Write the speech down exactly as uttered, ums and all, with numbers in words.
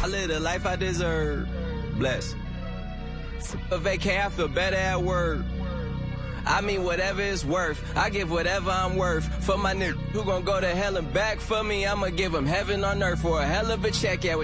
I live the life I deserve. Bless. A vacay, I feel better at work. I mean whatever it's worth, I give whatever I'm worth. For my nigga who gon' go to hell and back for me, I'ma give him heaven on earth for a hell of a check. Yeah,